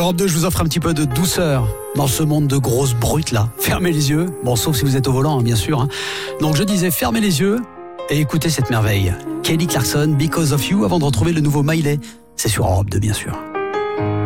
Europe 2, je vous offre un petit peu de douceur dans ce monde de grosses brutes là. Fermez les yeux, bon sauf si vous êtes au volant bien sûr. Donc je disais fermez les yeux et écoutez cette merveille. Kelly Clarkson, Because of You, avant de retrouver le nouveau Miley. C'est sur Europe 2 bien sûr.